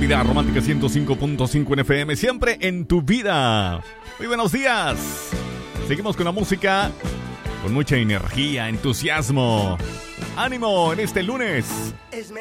vida romántica 105.5 en FM, siempre en tu vida. Muy buenos días. Seguimos con la música, con mucha energía, entusiasmo, ánimo en este lunes.